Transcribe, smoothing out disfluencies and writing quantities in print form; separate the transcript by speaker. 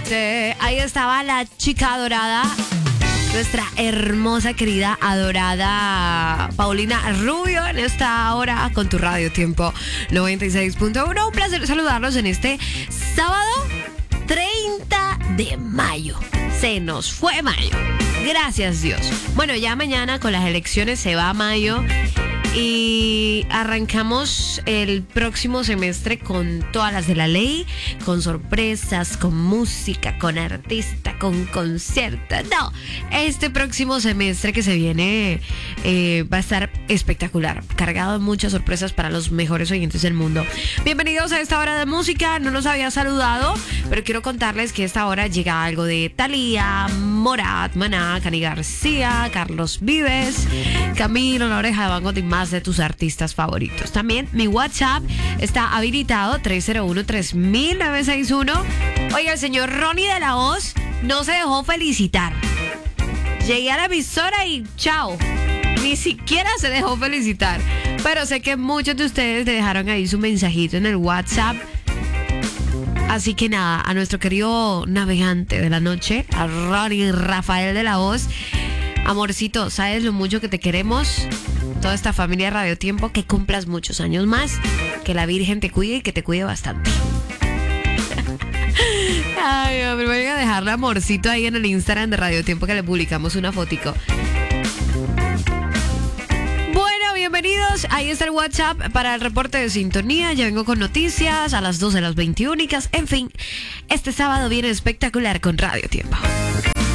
Speaker 1: Ahí estaba la chica dorada, nuestra hermosa, querida, adorada Paulina Rubio en esta hora con tu Radio Tiempo 96.1. Un placer saludarlos en este sábado 30 de mayo. Se nos fue mayo. Gracias Dios. Bueno, ya mañana con las elecciones se va mayo y arrancamos el próximo semestre con todas las de la ley, con sorpresas, con música, con artista, con conciertos. No, este próximo semestre que se viene va a estar espectacular, cargado de muchas sorpresas para los mejores oyentes del mundo. Bienvenidos a esta hora de música. No nos había saludado, pero quiero contarles que a esta hora llega algo de Thalía, Morat, Maná, Cani García, Carlos Vives, Camilo, La Oreja de Van Gogh y más de tus artistas favoritos. También mi WhatsApp está habilitado 301-3000-961. Oiga, el señor Ronnie de la Voz no se dejó felicitar. Llegué a la emisora y chao. Ni siquiera se dejó felicitar. Pero sé que muchos de ustedes le dejaron ahí su mensajito en el WhatsApp. Así que nada, a nuestro querido navegante de la noche, a Ronnie Rafael de la Voz. Amorcito, sabes lo mucho que te queremos. Toda esta familia Radio Tiempo, que cumplas muchos años más, que la Virgen te cuide y que te cuide bastante. Ay, hombre, voy a dejarle amorcito ahí en el Instagram de Radio Tiempo, que le publicamos una fotico. Bueno, bienvenidos. Ahí está el WhatsApp para el reporte de sintonía. Ya vengo con noticias a las 12 de las 21. En fin, este sábado viene espectacular con Radio Tiempo.